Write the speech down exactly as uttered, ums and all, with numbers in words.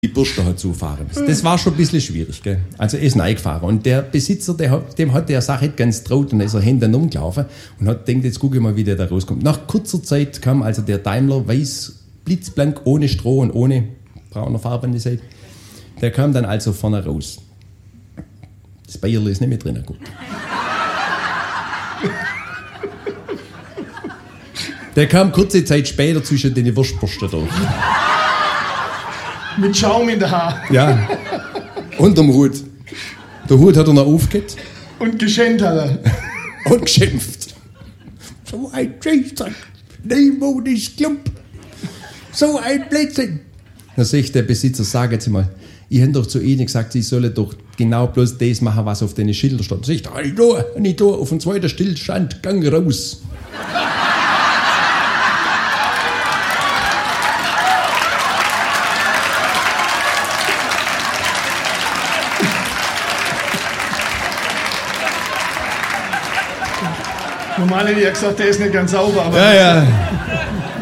die Bürste hat zufahren müssen. Das war schon ein bisschen schwierig, gell? Also er ist reingefahren. Und der Besitzer, der hat, dem hat der Sache nicht ganz traut und da ist er hinten rumgelaufen und hat gedacht, jetzt gucke ich mal, wie der da rauskommt. Nach kurzer Zeit kam also der Daimler weiß, blitzblank, ohne Stroh und ohne brauner Farbe an die Seite. Der kam dann also vorne raus. Das Bayerl ist nicht mehr drin, gut. Der kam kurze Zeit später zwischen den Wurstbürsten durch. Mit Schaum in der Haar. Ja, unterm Hut. Der Hut hat er noch aufgehört. Und geschenkt hat er. Und geschimpft. So ein Scheißdreck. Nemo ist Klump. So ein Blödsinn. Dann sagt der Besitzer, sagen Sie mal, ich habe doch zu Ihnen gesagt, Sie sollen doch genau bloß das machen, was auf den Schildern stand. Dann sagt er, nicht da, nicht da, auf dem zweiten Stillstand, gang raus. Normal hätte ich ja gesagt, der ist nicht ganz sauber, aber... Ja, ja.